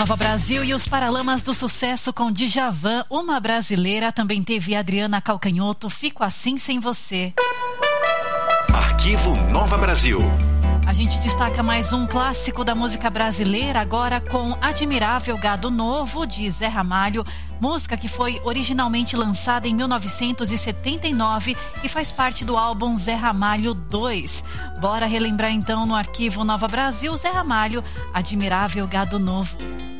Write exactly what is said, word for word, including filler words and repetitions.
Nova Brasil e os Paralamas do Sucesso com Djavan, Uma Brasileira. Também teve Adriana Calcanhoto, Fico Assim Sem Você. Arquivo Nova Brasil. A gente destaca mais um clássico da música brasileira, agora com Admirável Gado Novo, de Zé Ramalho, música que foi originalmente lançada em mil novecentos e setenta e nove e faz parte do álbum Zé Ramalho dois. Bora relembrar então no Arquivo Nova Brasil, Zé Ramalho, Admirável Gado Novo.